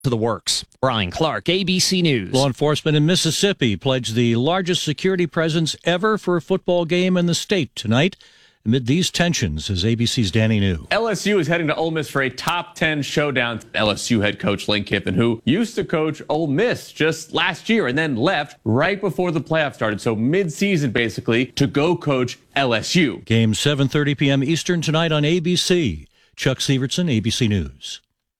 to the works. Brian Clark, ABC News. Law enforcement in Mississippi pledged the largest security presence ever for a football game in the state tonight. Amid these tensions, is ABC's Danny New. LSU is heading to Ole Miss for a top 10 showdown. LSU head coach Lane Kiffin, who used to coach Ole Miss just last year and then left right before the playoffs started. So mid-season, basically, to go coach LSU. Game 7:30 p.m. Eastern tonight on ABC. Chuck Severson, ABC News.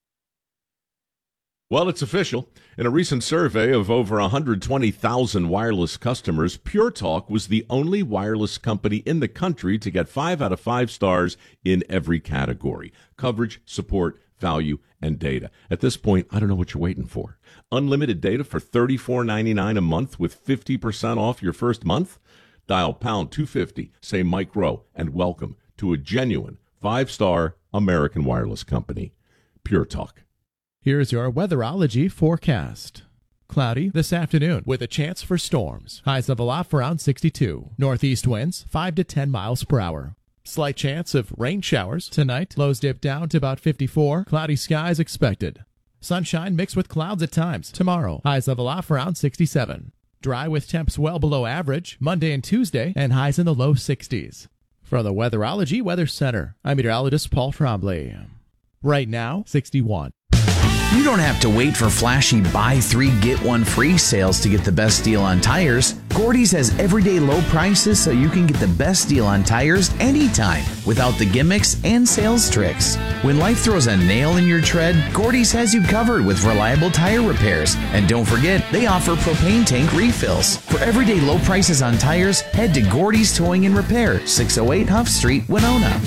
Well, it's official. In a recent survey of over 120,000 wireless customers, Pure Talk was the only wireless company in the country to get 5 out of 5 stars in every category: coverage, support, value, and data. At this point, I don't know what you're waiting for. Unlimited data for $34.99 a month with 50% off your first month? Dial pound 250, say Mike Rowe, and welcome to a genuine 5-star American wireless company. Pure Talk. Here's your weatherology forecast. Cloudy this afternoon with a chance for storms. Highs level off around 62. Northeast winds 5 to 10 miles per hour. Slight chance of rain showers tonight. Lows dip down to about 54. Cloudy skies expected. Sunshine mixed with clouds at times. Tomorrow, highs level off around 67. Dry with temps well below average Monday and Tuesday, and highs in the low 60s. From the Weatherology Weather Center, I'm meteorologist Paul Trombley. Right now, 61. You don't have to wait for flashy buy 3 get 1 free sales to get the best deal on tires. Gordy's has everyday low prices so you can get the best deal on tires anytime without the gimmicks and sales tricks. When life throws a nail in your tread, Gordy's has you covered with reliable tire repairs. And don't forget, they offer propane tank refills. For everyday low prices on tires, head to Gordy's Towing and Repair, 608 Huff Street, Winona.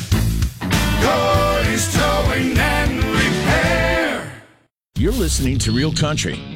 Gordy's Towing and Repair. You're listening to Real Country